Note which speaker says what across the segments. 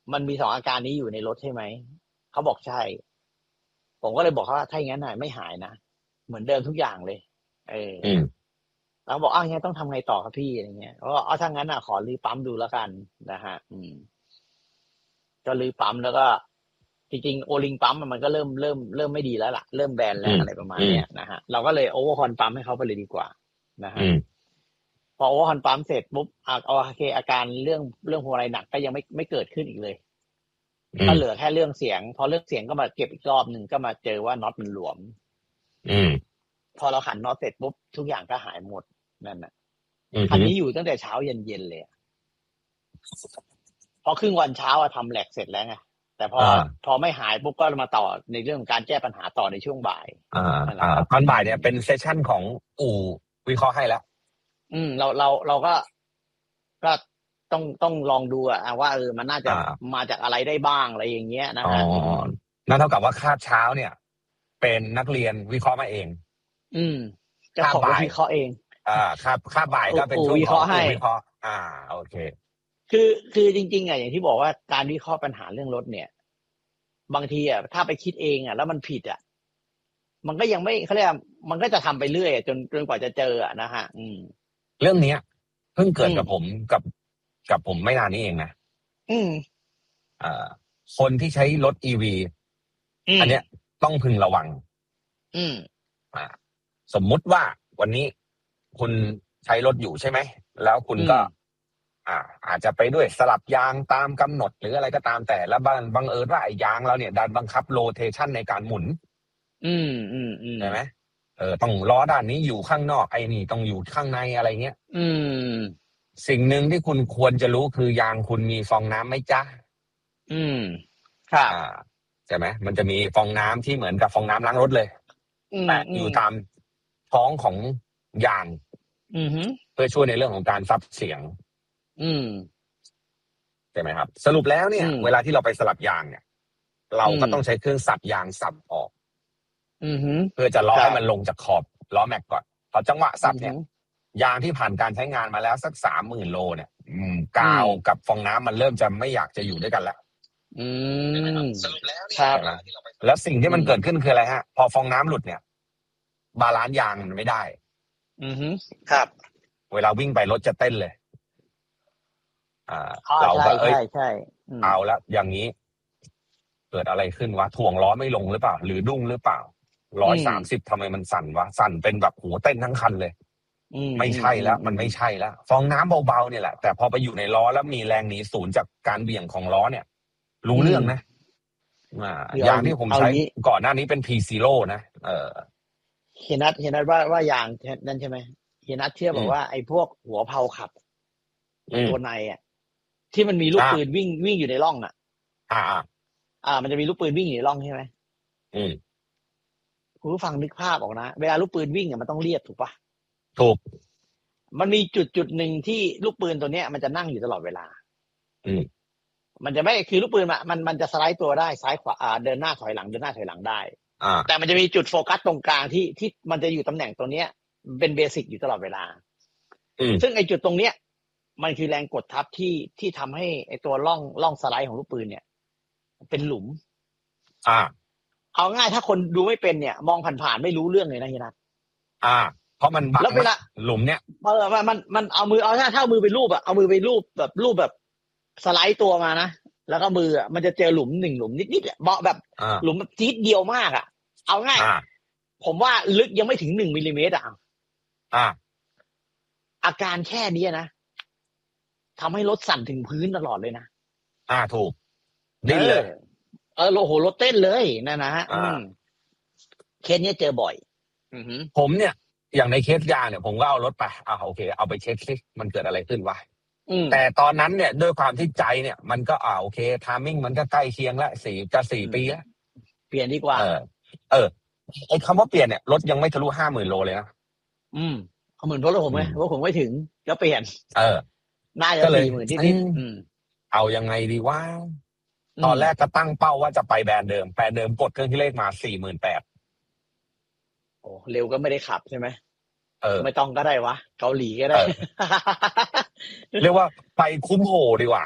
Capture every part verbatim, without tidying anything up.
Speaker 1: มันมีสองอาการนี้อยู่ในรถใช่ไหมเขาบอกใช่ผมก็เลยบอกเขาว่าถ้าอย่างนั้นน่ะไม่หายนะเหมือนเดิมทุกอย่างเลยเออ
Speaker 2: อืม
Speaker 1: แล้วบอกอ้าวงั้นต้องทำไงต่อครับพี่อะไรเงี้ยเขาก็เอาถ้างั้นอ่ะขอรื้อปั๊มดูแล้วกันนะฮะอืมก็รื้อปั๊มแล้วก็จริงๆโอลิงปั๊มมันก็เริ่มเริ่มเริ่มไม่ดีแล้วล่ะเริ่มแบนแล้
Speaker 2: อื
Speaker 1: ว
Speaker 2: ม
Speaker 1: อะไรประมาณ
Speaker 2: อืม
Speaker 1: เนี้ยนะฮะเราก็เลยโอเวอร์ฮอนปั๊มให้เขาไปเลยดีกว่านะฮะ
Speaker 2: อืม
Speaker 1: พอโอเวอร์ฮอนปั๊มเสร็จปุ๊บอ่ะโอเคอาการเรื่องเรื่องหัวไรหนักก็ยังไม่ไม่เกิดขึ้นอีกเลย
Speaker 2: อื
Speaker 1: ก็
Speaker 2: ม
Speaker 1: เหลือแค่เรื่องเสียง พอเรื่องเสียงก็มาเก็บอีกรอบหนึ่งก็มาเจอว่าน็อตมันหลวม
Speaker 2: อืม
Speaker 1: พอเราขันน็อตเสร็จปุ๊บทุกอย่างก็หายหมดนั่นน่ะ
Speaker 2: อืม
Speaker 1: คันนี้อยู่ตั้งแต่เช้าเย็นเย็นเลยอะพอครึ่งวันเช้าอะทำแหลกเสร็จแล้วไงแต่พอ
Speaker 2: อ่า
Speaker 1: พอไม่หายปุ๊บก็มาต่อในเรื่องของการแก้ปัญหาต่อในช่วงบ่าย
Speaker 2: อ่า
Speaker 1: นั่นแหละ
Speaker 2: อ่า
Speaker 1: ครับ
Speaker 2: ตอนบ่ายเนี่ยเป็นเซสชั่นของอู่วิเคราะห์ให้แล้ว
Speaker 1: อืมเราเราเราก็ก็ต้องต้องลองดูอะว่าเออมันน่าจะ
Speaker 2: อ่า
Speaker 1: มาจากอะไรได้บ้างอะไรอย่างเงี้ยนะ
Speaker 2: อ๋อ
Speaker 1: ฮะอืม
Speaker 2: นั่นเท่ากับว่าคาบเช้าเนี่ย เป็นนักเรียนวิเคราะห์มาเอง
Speaker 1: อืมเจ้า
Speaker 2: คาบ
Speaker 1: ของรถ
Speaker 2: บ่าย
Speaker 1: วิเคราะห์เอง
Speaker 2: อ่าคาบคาบบ่ายก็เป็น
Speaker 1: อู่
Speaker 2: ช่วง
Speaker 1: วิ
Speaker 2: ข
Speaker 1: เค
Speaker 2: อง
Speaker 1: ราะห์ให้
Speaker 2: อู่วิเคราะห์ อ่า โอเค
Speaker 1: คือคือจริงๆอ่ะอย่างที่บอกว่าการวิเคราะห์ปัญหาเรื่องรถเนี่ย บางทีอ่ะถ้าไปคิดเองอ่ะแล้วมันผิดอ่ะมันก็ยังไม่เขาเรียกว่ามันก็จะทำไปเรื่อยจนจนกว่าจะเจออ่ะนะฮะอืม
Speaker 2: เรื่องเนี้ยเพิ่งเกิด
Speaker 1: อืม
Speaker 2: กับผมกับกับผมไม่นานนี้เองนะ
Speaker 1: อืม
Speaker 2: อ่าคนที่ใช้รถ อี วี
Speaker 1: อืม
Speaker 2: อันเนี้ยต้องพึงระวัง
Speaker 1: อืม
Speaker 2: อ่าสมมุติว่าวันนี้คุณใช้รถอยู่ใช่ไหมแล้วคุณ
Speaker 1: อืม
Speaker 2: ก็ อ่า อาจจะไปด้วยสลับยางตามกำหนดหรืออะไรก็ตามแต่แล้วบังบังเอิญว่าไอ้ยางเราเนี่ยดันบังคับโรเทชันในการหมุน
Speaker 1: อืมอืมอืม
Speaker 2: ใช่ไหมเออต้องล้อด้านนี้อยู่ข้างนอกไอ้นี่ต้องอยู่ข้างในอะไรเงี้ย
Speaker 1: อืม
Speaker 2: สิ่งหนึ่งที่คุณควรจะรู้คือยางคุณมีฟองน้ำไหมจ๊ะ
Speaker 1: อืมครับ
Speaker 2: อ่าใช่ไหมมันจะมีฟองน้ำที่เหมือนกับฟองน้ำล้างรถเลย
Speaker 1: อืม
Speaker 2: แปะ
Speaker 1: อื
Speaker 2: อ
Speaker 1: ม
Speaker 2: ยู่ตามท้องของยาง
Speaker 1: อืมฮึ
Speaker 2: เพื่อช่วยในเรื่องของการซับเสียง
Speaker 1: อืม
Speaker 2: ใช่ไหมครับ สรุปแล้วเนี่ย
Speaker 1: อืม
Speaker 2: เวลาที่เราไปสลับยางเนี่ย เราก็
Speaker 1: อืม
Speaker 2: ต้องใช้เครื่องสับยางสับออก
Speaker 1: อืมฮึ
Speaker 2: เพื่อจะล้อ
Speaker 1: ครับ
Speaker 2: ให้มันลงจากขอบล้อแม็กก่อนพอจังหวะสับเนี่ย
Speaker 1: อือฮึ
Speaker 2: ยางที่ผ่านการใช้งานมาแล้วสักสามหมื่นโลเนี่ย อืมกาว
Speaker 1: อืม
Speaker 2: กับฟองน้ำมันเริ่มจะไม่อยากจะอยู่ด้วยกันแล้ว
Speaker 1: อื
Speaker 2: ใช่ไหมครับ
Speaker 1: ม
Speaker 2: สรุปแล้วเนี่ย
Speaker 1: ครับ
Speaker 2: เวลาที่เราไปแล้วสิ่งที่มัน
Speaker 1: อืม
Speaker 2: เกิดขึ้นคืออะไรฮะ พอฟองน้ำหลุดเนี่ย บาลานซ์ยางมันไม่ได้
Speaker 1: อือฮึครับ
Speaker 2: เวลาวิ่งไปรถจะเต้นเลย อ่า
Speaker 1: อ๋อ
Speaker 2: เรา
Speaker 1: ใช่
Speaker 2: ก็เอ้ย
Speaker 1: ใช่ใช่อืม
Speaker 2: เอาละอย่างนี้ เกิดอะไรขึ้นวะถ่วงล้อไม่ลงหรือเปล่า หรือดุ้งหรือเปล่าร้อยสามสิบทำไมมันสั่นวะสั่นเป็นแบบหัวเต้นทั้งคันเลย
Speaker 1: อืม
Speaker 2: ไม่ใช่แล้ว
Speaker 1: อื
Speaker 2: มันไม่ใช่แล้ว ฟองน้ำเบาๆเนี่ยแหละ แต่พอไปอยู่ในล้อแล้วมีแรงหนีศูนย์จากการเบี่ยงของล้อเนี่ย รู้เรื่องนะอ่า
Speaker 1: คือ
Speaker 2: อย่า
Speaker 1: เอา
Speaker 2: งที่ผม
Speaker 1: เอา
Speaker 2: ใช้
Speaker 1: งี้
Speaker 2: ก่อนหน้านี้เป็น พี ซี โร่ นะ เออ
Speaker 1: เฮียนัทเฮียนัทว่าว่ายางนั่นใช่ไหมเฮียนัทเชื่อ
Speaker 2: อื
Speaker 1: บอก
Speaker 2: ม
Speaker 1: ว่าไอ้พวกหัวเพลาขับ
Speaker 2: อืม
Speaker 1: ตัวในอ่ะ ที่มันมีลูก
Speaker 2: อ่า
Speaker 1: ปืนวิ่งวิ่งอยู่ในร่องอ่ะ
Speaker 2: อ่าอ่า
Speaker 1: อ่า มันจะมีลูกปืนวิ่งอยู่ในร่องใช่ไหม
Speaker 2: อืม
Speaker 1: คุณผู้ฟังนึกภาพออกนะเวลาลูกปืนวิ่งอ่ะมันต้องเรียบถูกปะ
Speaker 2: ถูก
Speaker 1: มันมีจุดจุดหนึ่งที่ลูกปืนตัวเนี้ยมันจะนั่งอยู่ตลอดเวลา
Speaker 2: อืม
Speaker 1: มันจะไม่คือลูกปืนอะมันมันจะสไลด์ตัวได้ซ้ายขวาอ่าเดินหน้าถอยหลังเดินหน้าถอยหลังได้
Speaker 2: อ่า
Speaker 1: แต่มันจะมีจุดโฟกัสตรงกลางที่ที่มันจะอยู่ตำแหน่งตัวเนี้ยเป็นเบสิกอยู่ตลอดเวลา
Speaker 2: อืม
Speaker 1: ซึ่งไอ้จุดตรงเนี้ย มันคือแรงกดทับที่ที่ทำให้ไอ้ตัวร่องร่องสไลด์ของลูกปืนเนี่ย เป็นหลุม
Speaker 2: อ่า
Speaker 1: เอาง่ายถ้าคนดูไม่เป็นเนี่ย มองผ่านๆไม่รู้เรื่องเลยนะเฮียนัท
Speaker 2: อ่า เพราะมันบัง
Speaker 1: แล้วเวลา
Speaker 2: หลุมเนี่ย
Speaker 1: เออมันมันมันเอามือเอาถ้าถ้าเอามือไปรูปอะเอามือไปรูปแบบรูปแบบสไลด์ตัวมานะแล้วก็มืออะมันจะเจอหลุมหนึ่งหลุมนิดๆอะเบาะแบบ
Speaker 2: อ่า
Speaker 1: หลุมแบบจี๊ดเดียวมากอะเอาง่าย
Speaker 2: อ่า
Speaker 1: ผมว่าลึกยังไม่ถึงหนึ่งมิลลิเมตรอะ
Speaker 2: อ่า
Speaker 1: อาการแค่นี้นะทำให้รถสั่นถึงพื้นตลอดเลยนะ
Speaker 2: อ่า ถูก ดิ้นเลย
Speaker 1: ออเออโอ้โหรถเต้นเลยนะนะฮะ
Speaker 2: อ่า
Speaker 1: อืมเคสเนี้ยเจอบ่อย อือหือ
Speaker 2: ผมเนี่ย อย่างในเคสยางเนี่ยผมก็เอารถไปอ่าโอเค เอาไปเช็คซิมันเกิดอะไรขึ้นวะ
Speaker 1: อืม
Speaker 2: แต่ตอนนั้นเนี่ยด้วยความที่ใจเนี่ย มันก็อ่าโอเคทามมิ่งมันก็ใกล้เคียงแล้วสี่จะสี่ปีแล้ว
Speaker 1: เปลี่ยนดีกว่า
Speaker 2: เออ เออไอ้คำว่าเปลี่ยนเนี่ยรถยังไม่ทะลุห้าหมื่นโลเลยนะ
Speaker 1: อืมเอาเหมือนรถผมไง
Speaker 2: อืม
Speaker 1: รถผมไม่ถึงก็เปลี่ยน
Speaker 2: เออ
Speaker 1: น่าจะ
Speaker 2: ก็เลย
Speaker 1: สี่หมื่นนิด
Speaker 2: เอ้
Speaker 1: นิ
Speaker 2: ย
Speaker 1: ดอืม
Speaker 2: เอายังไงดีว่า ตอนแรกก็ตั้งเป้าว่าจะไปแบรนด์เดิมแบรนด์เดิมกดเครื่องที่เลขมาสี่หมื่นแปด
Speaker 1: โอ้เร็วก็ไม่ได้ขับใช่ไหม
Speaker 2: เออ
Speaker 1: ไม่ต้องก็ได้วะเกาหลีก็ได้
Speaker 2: เออ เรียกว่าไปคุ้มโหดีกว่า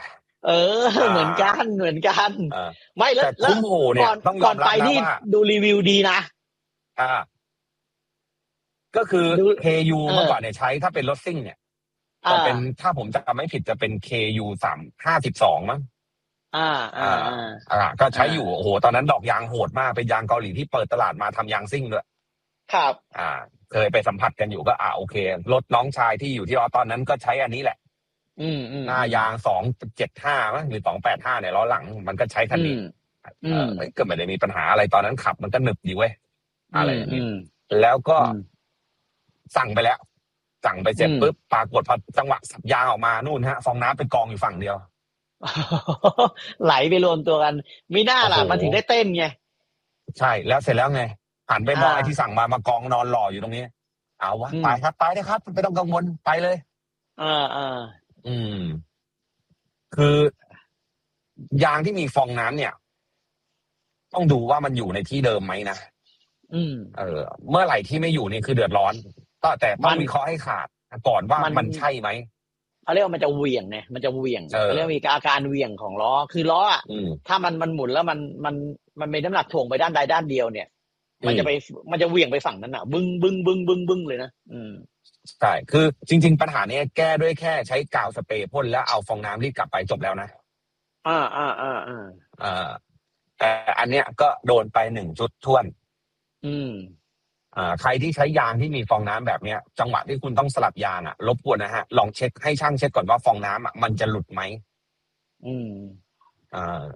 Speaker 1: เออ
Speaker 2: อ่า
Speaker 1: เหมือนกันเหมือนกัน
Speaker 2: เออ
Speaker 1: ไม่แล้ว
Speaker 2: แต่
Speaker 1: แล้ว
Speaker 2: คุ้มหูเนี่
Speaker 1: ก่
Speaker 2: ย
Speaker 1: อน
Speaker 2: ต้องย
Speaker 1: ก่
Speaker 2: อ
Speaker 1: อน
Speaker 2: มรั
Speaker 1: ไป
Speaker 2: บนะ
Speaker 1: นี่
Speaker 2: ว่า
Speaker 1: ดูรีวิวดีนะ
Speaker 2: อ่า ก็คือ
Speaker 1: ดู
Speaker 2: เค ยู
Speaker 1: เอ
Speaker 2: เมื่อ
Speaker 1: อ
Speaker 2: ก่อนเนี่ยใช้ถ้าเป็นรถซิ่งเนี่ย
Speaker 1: อ่า
Speaker 2: จะเป็นถ้าผมจำไม่ผิดจะเป็น เค ยู สาม ห้าสิบสอง มั้ง
Speaker 1: อ่า อ่า
Speaker 2: อ่า
Speaker 1: อ่า
Speaker 2: อ่า ก็ใช้
Speaker 1: อ่า
Speaker 2: อยู่ โอ้โฮ ตอนนั้นดอกยางโหดมาก เป็นยางเกาหลีที่เปิดตลาดมาทำยางซิ่งด้วย
Speaker 1: ครับ
Speaker 2: อ่า เคยไปสัมผัสกันอยู่ก็ อ่า โอเค รถน้องชายที่อยู่ที่ออสตอนนั้นก็ใช้อันนี้แหละ
Speaker 1: อืม
Speaker 2: หน้ายาง สองเจ็ดห้า มั้ง หรือ สองแปดห้า เนี่ยล้อหลัง มันก็ใช้คันนี้
Speaker 1: อื
Speaker 2: เอ
Speaker 1: ม
Speaker 2: อ ก็ไม่ได้มีปัญหาอะไร ตอนนั้นขับมันก็หนึบดีเว้ย
Speaker 1: อื
Speaker 2: อะไร
Speaker 1: ม
Speaker 2: อย่าง
Speaker 1: อื
Speaker 2: งี้
Speaker 1: ม
Speaker 2: แล้วก็
Speaker 1: อืม
Speaker 2: สั่งไปแล้ว สั่งไปเสร็จ
Speaker 1: อืม
Speaker 2: ปุ๊บ ปรากฏพอจังหวะสับยางออกมานู่นครับ ฟองน้ำเป็นกองอยู่ฝั่งเดียว
Speaker 1: ไหลไปรวมตัวกัน มิน่า
Speaker 2: โอ้โฮ
Speaker 1: ล่ะ มันถึงได้เต้นไง
Speaker 2: ใช่ แล้วเสร็จแล้วไง หันไปมอง
Speaker 1: อา
Speaker 2: ไอ้ที่สั่งมามากองนอนรออยู่ตรงนี้ เอาวะ
Speaker 1: อื
Speaker 2: ไป
Speaker 1: ม
Speaker 2: ครับ ไปเถอะครับ ไม่ต้องกังวล ไปเลย
Speaker 1: อา ๆ
Speaker 2: อืม คือยางที่มีฟองน้ำเนี่ย ต้องดูว่ามันอยู่ในที่เดิมไหมนะ
Speaker 1: อืม
Speaker 2: เออ เมื่อไหร่ที่ไม่อยู่นี่คือเดือดร้อน ก็แต่ต้
Speaker 1: มั
Speaker 2: อง
Speaker 1: น
Speaker 2: วิเคราะห์ให้ขาดก่อนว่า
Speaker 1: มัน
Speaker 2: มันใช่ไหม
Speaker 1: เขาเรียกว่ามันจะเหวี่ยงไง มันจะเหวี่ยง
Speaker 2: เออ
Speaker 1: เขาเรียกว่ามีอาการเหวี่ยงของล้อ คือล้ออะ
Speaker 2: อืม
Speaker 1: ถ้ามัน มันหมุนแล้วมัน มัน มันมีน้ำหนักถ่วงไปด้านใดด้านเดียวเนี่ย
Speaker 2: อื
Speaker 1: มันจะ
Speaker 2: ม
Speaker 1: ไป มันจะเหวี่ยงไปฝั่งนั้นน่ะ บึ้ง ๆ ๆ ๆ ๆ เลยนะ อืม
Speaker 2: ใช่ คือจริง ๆ ปัญหาเนี้ยแก้ด้วยแค่ใช้กาวสเปรย์พ่นแล้วเอาฟองน้ำรีดกลับไปจบแล้วนะ
Speaker 1: อา ๆ ๆ ๆ
Speaker 2: เออ แต่อันเนี้ยก็โดนไป หนึ่ง ชุดถ้วน
Speaker 1: อืม
Speaker 2: อ่า ใครที่ใช้ยางที่มีฟองน้ำแบบเนี้ย จังหวะที่คุณต้องสลับยางอะรบกวนนะครับ ลองเช็ก ให้ช่างเช็กก่อนว่าฟองน้ำอะมันจะหลุดไหม?
Speaker 1: อืม
Speaker 2: อา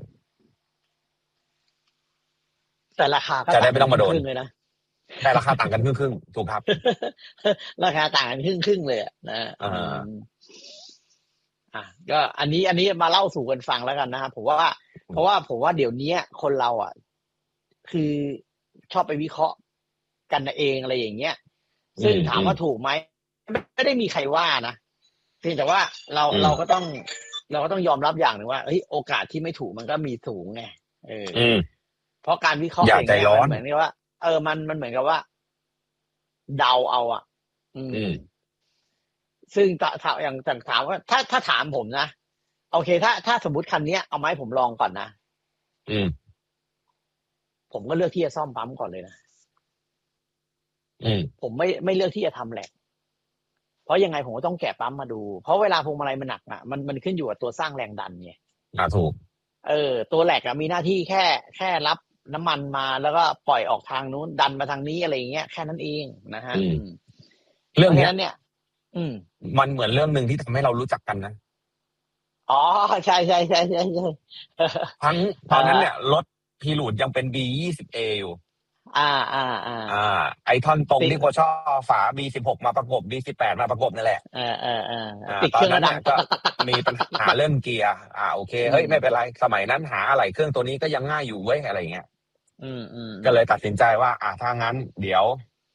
Speaker 1: แต่ราคาก็
Speaker 2: จะ
Speaker 1: ต
Speaker 2: ได้
Speaker 1: ่าง
Speaker 2: ไม่
Speaker 1: กั
Speaker 2: ต้องมาโด
Speaker 1: คน รึ่ง ๆ เลยนะ
Speaker 2: แต่ราคาต่างกันครึ่ง ๆ ถูกครับ
Speaker 1: ราคาต่างกันครึ่ง ๆ เลยอะนะ
Speaker 2: อ
Speaker 1: อื
Speaker 2: า
Speaker 1: ม อ่า ก็อันนี้ อันนี้มาเล่าสู่กันฟังแล้วกันนะครับ ผมว่า
Speaker 2: อื
Speaker 1: เพราะว่า ผมว่าเดี๋ยวเนี้ยคนเราอะ คือชอบไปวิเคราะห์กันเอง อะไรอย่างเงี้ย
Speaker 2: อื
Speaker 1: ซึ่งถามว่า
Speaker 2: ม ๆ
Speaker 1: ถูกไหม ไม่ ไม่ได้มีใครว่านะ เพียงแต่ว่าเรา
Speaker 2: อื
Speaker 1: เรา
Speaker 2: ม
Speaker 1: ก็ต้อง เราก็ต้องยอมรับอย่างหนึ่งว่า เฮ้ย โอกาสที่ไม่ถูกมันก็มีสูงไง เออ
Speaker 2: อืม
Speaker 1: เพราะการวิเคราะห
Speaker 2: อย์ ย่า
Speaker 1: อย่าง
Speaker 2: ใจ
Speaker 1: เงี้ย
Speaker 2: ร้อ
Speaker 1: มัน
Speaker 2: น
Speaker 1: เหมือนกับว่า เออ มัน มันเหมือนกับว่า เดาเอาอะ อื
Speaker 2: อื
Speaker 1: ม
Speaker 2: ม
Speaker 1: ซึ่ง ถ ถ อย่าง อย่างถามว่า ถ้า ถ้าถามผมนะ โอเค ถ้า ถ้าสมมุติคันเนี้ยเอามาให้ผมลองก่อนนะ
Speaker 2: อืม
Speaker 1: ผมก็เลือกที่จะซ่อมปั๊มก่อนเลยนะ
Speaker 2: อืม
Speaker 1: ผมไม่ ไม่เลือกที่จะทำแหลก เพราะยังไงผมก็ต้องแกะปั๊มมาดู เพราะเวลาพวงมาลัยมันหนักอะ มัน มันขึ้นอยู่กับตัวสร้างแรงดันไง
Speaker 2: อา ถูก
Speaker 1: เออ ตัวแหลกอะมีหน้าที่แค่ แค่รับน้ำมันมาแล้วก็ปล่อยออกทางนู้น ดันมาทางนี้ อะไรอย่างเงี้ย แค่นั้นเองนะครับ
Speaker 2: อืม
Speaker 1: อืม
Speaker 2: เร
Speaker 1: เ
Speaker 2: ื่
Speaker 1: พราะฉ
Speaker 2: องเนี้
Speaker 1: ะ
Speaker 2: ย
Speaker 1: นั้นเนี่ย อืม
Speaker 2: มันเหมือนเรื่องหนึ่งที่ทำให้เรารู้จักกันนะ
Speaker 1: อ๋อ ใช่ ๆ ๆ ๆ
Speaker 2: ทั้ง
Speaker 1: ๆ
Speaker 2: ตอนนั้น
Speaker 1: อา
Speaker 2: เนี่ยรถ Prelude ยังเป็น บี ยี่สิบเอ อยู่
Speaker 1: อา
Speaker 2: อ
Speaker 1: ๆ
Speaker 2: า ไอ้ท่อนตรง
Speaker 1: ๆ ติ
Speaker 2: ที่เขาชอบเอาฝา บี สิบหก มาประกบ บี สิบแปด มาประกบนั่นแหละ
Speaker 1: เออ ๆ
Speaker 2: อา
Speaker 1: ๆ ติด
Speaker 2: ตอ
Speaker 1: เครื่
Speaker 2: น
Speaker 1: อง
Speaker 2: นั
Speaker 1: แล้
Speaker 2: ้
Speaker 1: วน
Speaker 2: เ
Speaker 1: ดัง
Speaker 2: นี่ยก็มีปัญหาเรื่องเกียร์ อา โอเค
Speaker 1: อื
Speaker 2: เฮ้ย ไม่เป็น
Speaker 1: ม
Speaker 2: ไร สมัยนั้นหาอะไหล่เครื่องตัวนี้ก็ยังง่ายอยู่เว้ย อะไรอย่างเงี้ย
Speaker 1: อืม
Speaker 2: ก็เล
Speaker 1: ๆ ๆ
Speaker 2: ยตัดสินใจว่า อา ถ้างั้นเดี๋ยว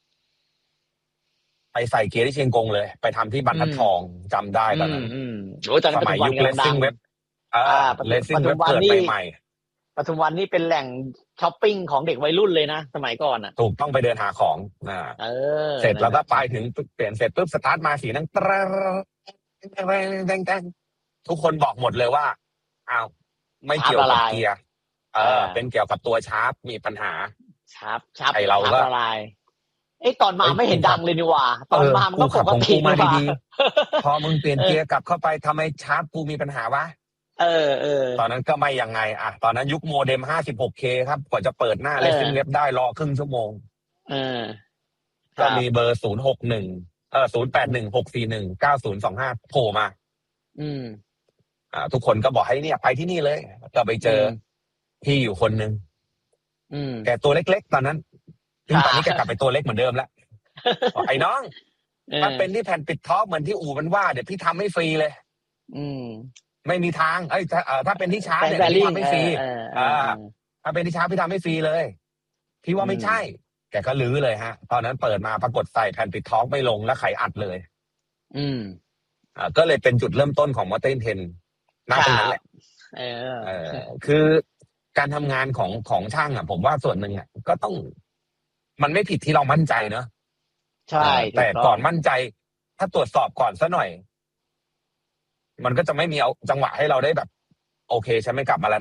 Speaker 2: ไปใส่เกียร์ที่เชียงกงเลย ไปทำที่บร
Speaker 1: อืม
Speaker 2: รทัดทอง จำได้
Speaker 1: อื
Speaker 2: ตอนนั้น
Speaker 1: ม ๆ โอ้โฮ ตอนนั้
Speaker 2: ส
Speaker 1: นป
Speaker 2: มัย
Speaker 1: ทุมวั
Speaker 2: ย
Speaker 1: นุ
Speaker 2: ค
Speaker 1: กำลังดัง
Speaker 2: Racing Web เอ
Speaker 1: อา
Speaker 2: อ
Speaker 1: ปทุ ป
Speaker 2: Racing
Speaker 1: ทุ
Speaker 2: Web
Speaker 1: มวั
Speaker 2: เก
Speaker 1: นิ
Speaker 2: ิด
Speaker 1: นี่
Speaker 2: ใหม่ ๆ
Speaker 1: ปทุมวันนี่เป็นแหล่งช็อปปิงของเด็กวัยรุ่นเลยนะ สมัยก่อนน่ะ
Speaker 2: ถูก ต้องไปเดินหาของ อา
Speaker 1: เออ
Speaker 2: เสร็จ
Speaker 1: นั่
Speaker 2: แล้
Speaker 1: น
Speaker 2: ว
Speaker 1: น่
Speaker 2: ก็
Speaker 1: ะ
Speaker 2: ไปถึงปุ๊บ เปลี่ยนเสร็จปุ๊บ สตาร์ตมาเสียงดัง ทุกคนบอกหมดเลยว่า อ้าว ไม่
Speaker 1: ชา
Speaker 2: เก
Speaker 1: ร์
Speaker 2: ี่
Speaker 1: ป
Speaker 2: ยว
Speaker 1: ละ
Speaker 2: กั
Speaker 1: ล
Speaker 2: บ
Speaker 1: าย
Speaker 2: เกียร์ เอ
Speaker 1: เอ
Speaker 2: อ
Speaker 1: อ
Speaker 2: เป็นเกี่ยวกับตัวชาร์ปมีปัญหา
Speaker 1: ชาร์ป ชาร์ป
Speaker 2: ไอ้เรา
Speaker 1: ชาร์
Speaker 2: ก
Speaker 1: ป็ละลาย เอ๊ะ ตอน
Speaker 2: เ
Speaker 1: มา
Speaker 2: ฮ้ย
Speaker 1: ไม่เ
Speaker 2: ก
Speaker 1: ห็
Speaker 2: ู
Speaker 1: นด
Speaker 2: ขัับ
Speaker 1: งเลยนี่หว่า ต
Speaker 2: เอ
Speaker 1: อน
Speaker 2: อ
Speaker 1: มามัน
Speaker 2: กู
Speaker 1: ก็
Speaker 2: ข
Speaker 1: ปั
Speaker 2: บ
Speaker 1: ก
Speaker 2: ของ
Speaker 1: ต
Speaker 2: กิูมา
Speaker 1: นี่หว่า
Speaker 2: ดี ๆ พอมึงเปลี่ยน
Speaker 1: เอ
Speaker 2: เกีย
Speaker 1: อ
Speaker 2: ร์กลับเข้าไป ทำไมชาร์ปกูมีปัญหาวะ?
Speaker 1: เออ ๆ
Speaker 2: ตอนนั้นก็ไม่ยังไง อา ตอนนั้นยุคโมเด็ม ห้าสิบหกเค ครับ กว่าจะเปิดหน้า
Speaker 1: เ
Speaker 2: Racing
Speaker 1: ออ
Speaker 2: Web ได้รอครึ่งชั่วโมง
Speaker 1: เออ ค
Speaker 2: ก็
Speaker 1: รับ
Speaker 2: มีเบอร์ ศูนย์ หก หนึ่ง เออ ศูนย์ แปด หนึ่ง หก สี่ หนึ่ง เก้า ศูนย์ สอง ห้า โผล่มา
Speaker 1: อืม
Speaker 2: อ่า ทุกคนก็บอกให้เนี่ยไปที่นี่เลย ก็ไป
Speaker 1: อ
Speaker 2: เจือ
Speaker 1: ม
Speaker 2: พี่อยู่คนหนึ่ง
Speaker 1: อืม
Speaker 2: แกตัวเล็ก ๆ ตอนนั้น ซึ่
Speaker 1: ค
Speaker 2: ง
Speaker 1: รั
Speaker 2: ตอน
Speaker 1: บ
Speaker 2: นี้แกกลับไปตัวเล็กเหมือนเดิมแล้ว บอก "ไอ้น้อง
Speaker 1: เอ
Speaker 2: ถ้าเป็
Speaker 1: อ
Speaker 2: นที่แผ่นปิดท็อปเหมือนที่อู่มันว่า เดี๋ยวพี่ทำให้ฟรีเลย"
Speaker 1: อืม
Speaker 2: ไม่มีทาง เอ๊ย ถ้า เอ่อ ถ้าเป็นที่ชาร์
Speaker 1: แ
Speaker 2: ป
Speaker 1: ฟน
Speaker 2: เนี่ย
Speaker 1: แบ
Speaker 2: เดี๋ยวพี่
Speaker 1: ริ่ง
Speaker 2: ทำให้
Speaker 1: เอ
Speaker 2: ฟรี
Speaker 1: อ
Speaker 2: อา
Speaker 1: ๆ ๆ ๆ
Speaker 2: ถ้าเป็นที่ชาร์ปพี่ทำให้ฟรีเลย พี่ว่า
Speaker 1: อื
Speaker 2: ไม่ใช่
Speaker 1: ม
Speaker 2: แกก็รื้อเลยครับ ตอนนั้นเปิดมาปรากฏใส่แผ่นปิดท็อปไม่ลงแล้วไขอัดเลย
Speaker 1: อืม
Speaker 2: อ่า ก็เลยเป็นจุดเริ่มต้นของ Mountain ณ
Speaker 1: คร
Speaker 2: ตรงันั้นแ
Speaker 1: บ
Speaker 2: หละ
Speaker 1: เออ
Speaker 2: เออ คือการทำงานของ ของช่างอะ ผมว่าส่วนหนึ่งอะก็ต้อง มันไม่ผิดที่เรามั่นใจเนาะ
Speaker 1: ใช
Speaker 2: เอ่
Speaker 1: ่
Speaker 2: อ
Speaker 1: ถ
Speaker 2: แตู่ ่
Speaker 1: ต้อ
Speaker 2: ก่อน
Speaker 1: ง
Speaker 2: มั่นใจ ถ้าตรวจสอบก่อนสักหน่อย มันก็จะไม่มีเอาจังหวะให้เราได้แบบโอเคฉันไม่กลับมาแล้ว